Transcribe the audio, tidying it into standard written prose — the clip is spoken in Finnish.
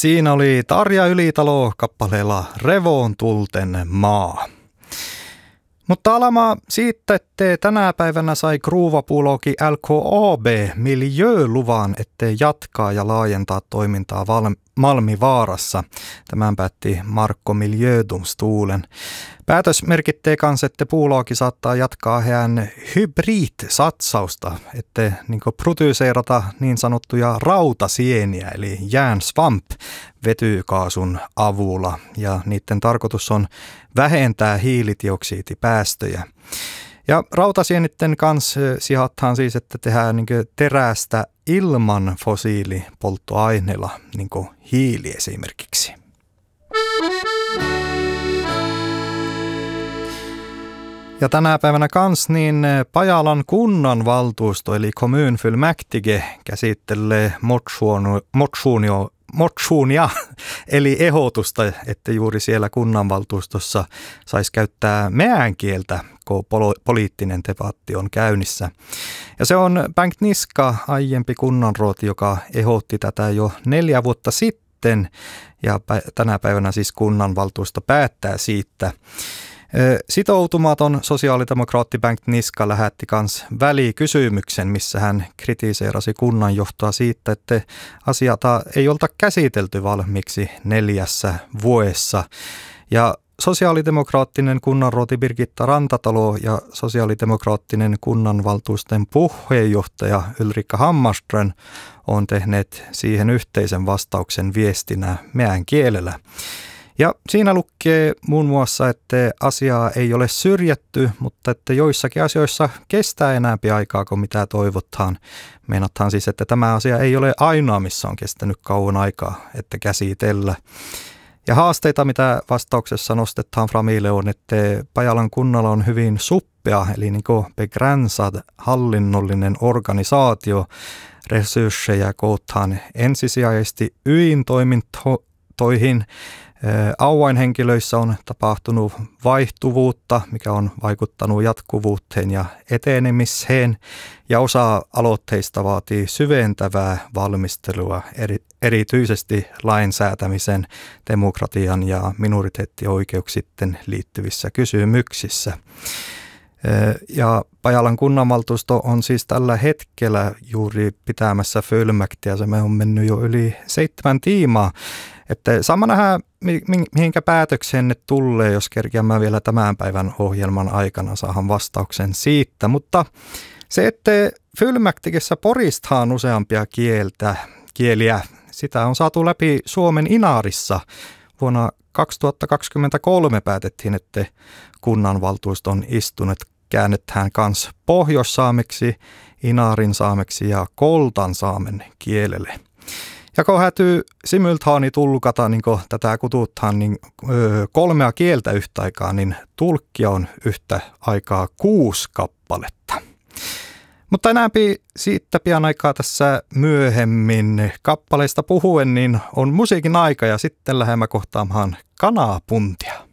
Siinä oli Tarja Ylitalo kappaleella Revoon tulten maa. Mutta alama siitä, että tänä päivänä sai Kruuvapuuloki LKAB miljöluvan, ettei jatkaa ja laajentaa toimintaa Malmivaarassa. Tämän päätti Markko Miljödomstolen. Päätös merkittee kanssa, että puuloki saattaa jatkaa heidän hybrid-satsausta, että produseerata niin sanottuja rautasieniä eli jäänsvamp vetykaasun avulla. Ja niiden tarkoitus on vähentää hiilidioksidipäästöjä. Ja rautasienitten kanssa sijoittaa siis, että tehdään terästä ilman fossiilipolttoaineilla, niin kuin hiili esimerkiksi. Ja tänä päivänä kans niin Pajalan kunnanvaltuusto eli kommunfullmäktige käsittelee motionia eli ehdotusta, että juuri siellä kunnanvaltuustossa saisi käyttää meän kieltä, kun poliittinen debatti on käynnissä. Ja se on Bengt Niska, aiempi kunnanrooti, joka ehdotti tätä jo 4 vuotta sitten ja tänä päivänä siis kunnanvaltuusto päättää siitä. Sitoutumaton sosiaalidemokraatti Bengt Niska lähetti kans välikysymyksen, missä hän kritiseerasi kunnanjohtoa siitä, että asiata ei olta käsitelty valmiiksi 4 vuodessa. Ja sosiaalidemokraattinen kunnanrooti Birgitta Rantatalo ja sosiaalidemokraattinen kunnanvaltuusten puheenjohtaja Ulrika Hammarström on tehneet siihen yhteisen vastauksen viestinä meän kielellä. Ja siinä lukee muun muassa, että asiaa ei ole syrjätty, mutta että joissakin asioissa kestää enäämpi aikaa kuin mitä toivotaan. Meinataan siis, että tämä asia ei ole ainoa, missä on kestänyt kauan aikaa, että käsitellä. Ja haasteita, mitä vastauksessa nostetaan framille on, että Pajalan kunnalla on hyvin suppea, eli begränsad hallinnollinen organisaatio. Resursseja kootaan ensisijaisesti toimintoihin. Avainhenkilöissä on tapahtunut vaihtuvuutta, mikä on vaikuttanut jatkuvuuteen ja etenemiseen, ja osa aloitteista vaatii syventävää valmistelua, erityisesti lainsäätämisen, demokratian ja minoriteettioikeuksien liittyvissä kysymyksissä. Ja Pajalan kunnanvaltuusto on siis tällä hetkellä juuri pitämässä fullmäktiä, se on mennyt jo yli 7 tiimaa. Että sama nähdä, mihinkä päätökseen ne tulee, jos kerkeämään vielä tämän päivän ohjelman aikana saahan vastauksen siitä. Mutta se, että fullmäktigessä poristaan useampia kieliä, sitä on saatu läpi Suomen Inaarissa. Vuonna 2023 päätettiin, että kunnanvaltuuston istunnot käännetään kans pohjoissaameksi, inaarin saameksi ja koltan saamen kielelle. Ja kun hätyy simultaani tulkata, niin kun tätä kututtaan, niin 3 kieltä yhtä aikaa, niin tulkkia on yhtä aikaa 6 kappaletta. Mutta enäämpi siitä pian aikaa tässä myöhemmin kappaleista puhuen, niin on musiikin aika ja sitten lähdemme kohtaamaan kanaapuntia.